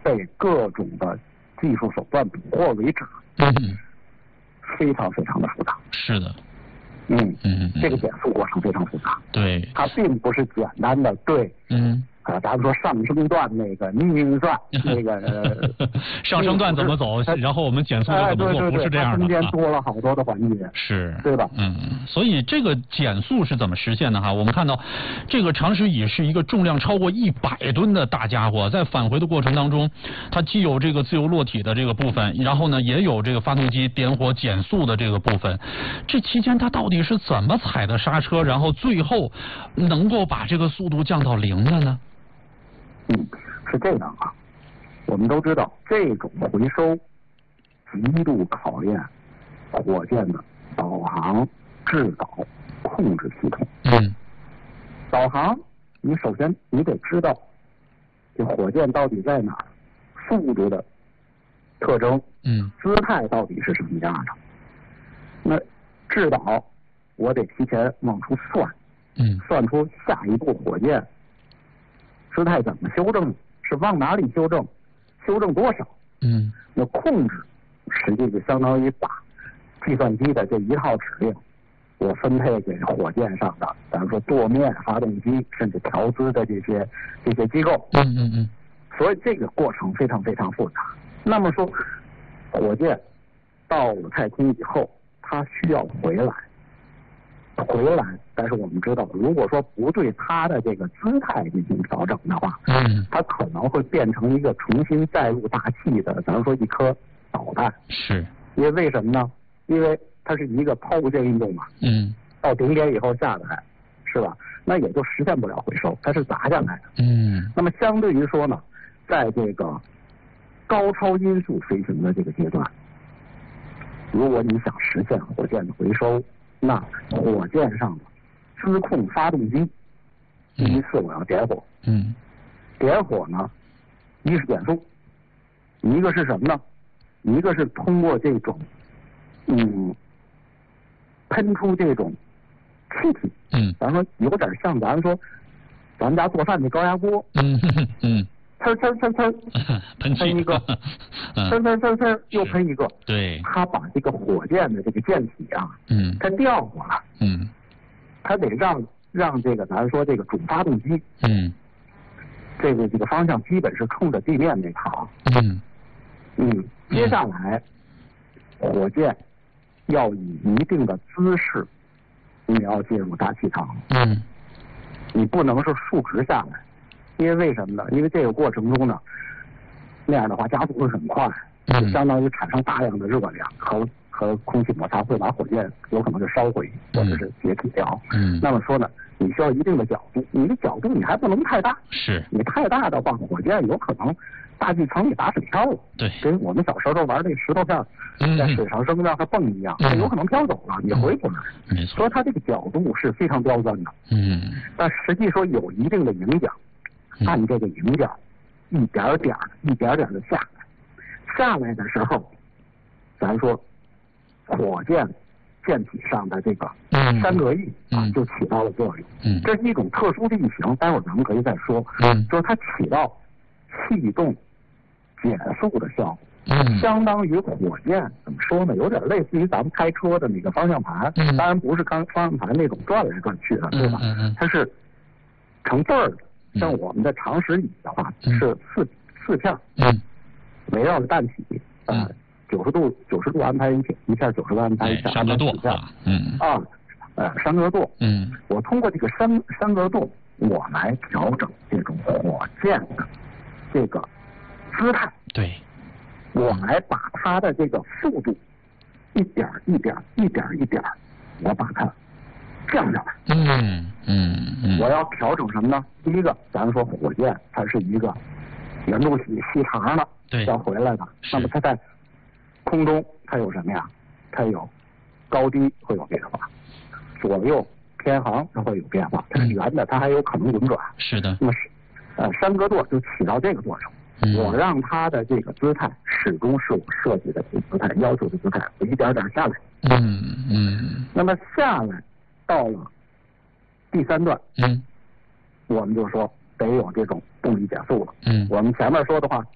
被各种的技术手段捕获为止，非常非常的复杂。 是的。 这个减速过程非常复杂。 对， 它并不是简单的对。咱们说上升段那个逆运算那个上升段怎么走，然后我们减速就怎么做，不是这样的。 中间多了好多的环节， 是， 对吧？ 所以这个减速是怎么实现的哈？我们看到，这个长驶乙是一个重量超过100吨的大家伙，在返回的过程当中，它既有这个自由落体的这个部分，然后呢，也有这个发动机点火减速的这个部分。这期间它到底是怎么踩的刹车，然后最后能够把这个速度降到0的呢？ 是这样啊，我们都知道这种回收极度考验火箭的导航、制导、控制系统。导航，你首先你得知道这火箭到底在哪儿，速度的特征，姿态到底是什么样的。那制导，我得提前往出算，算出下一步火箭姿态怎么修正，是往哪里修正，修正多少。那控制实际就相当于把计算机的这一套指令，我分配给火箭上的，咱们说舵面、发动机，甚至调姿的这些机构。所以这个过程非常非常复杂。那么说，火箭到了太空以后，它需要回来，但是我们知道，如果说不对它的这个姿态进行调整的话，它可能会变成一个重新载入大气的，咱说一颗导弹。 是， 因为什么呢？因为它是一个抛物线运动嘛。到顶点以后下来，是吧？那也就实现不了回收，它是砸下来的。那么相对于说呢，在这个高超音速飞行的这个阶段，如果你想实现火箭的回收，那火箭上的自控发动机，第一次我要点火。点火呢，一是减速，一个是什么呢？一个是通过这种喷出这种气体。咱说有点像咱说咱们家做饭的高压锅。喷一个，又喷一个。 对， 他把这个火箭的这个箭体啊，它调过来。他得让这个咱说这个主发动机，这个方向基本是冲着地面那头。接下来火箭要以一定的姿势，你要进入大气层。你不能是竖直下来。因为什么呢？因为这个过程中呢，那样的话加速会很快，就相当于产生大量的热量和空气摩擦，会把火箭有可能就烧毁或者是解体掉。那么说呢，你需要一定的角度，你的角度你还不能太大。你太大的话，火箭有可能大气层里打水漂了。跟我们小时候玩那石头片在水上扔让它蹦一样，有可能飘走了，你回不来。所以它这个角度是非常刁钻的。但实际说有一定的影响。按这个影响，一点点的下来的时候，咱说火箭舰体上的这个三格翼就起到了作用。这是一种特殊的异形，待会儿咱们可以再说。就是它起到气动减速的效果。相当于火箭怎么说呢？有点类似于咱们开车的那个方向盘，当然不是方向盘那种转来转去的，对吧？它是成对儿的。像我们的长驶乙的话是四片，围绕着弹体，90度安排一片，90度安排一片， 三个舵三格舵。我通过这个三格舵，我来调整这种火箭的这个姿态。我来把它的这个速度一点一点，我把它降下来。我要调整什么呢？第一个，咱们说火箭它是一个圆柱体细长的，要回来的。那么它在空中它有什么呀？它有高低会有变化，左右偏航它会有变化。它是圆的，它还有可能轮转。那么三格舵就起到这个作用。我让它的这个姿态始终是我设计的姿态，要求的姿态，我一点点下来。那么下来到了第三段，我们就说得有这种动力减速了。我们前面说的话，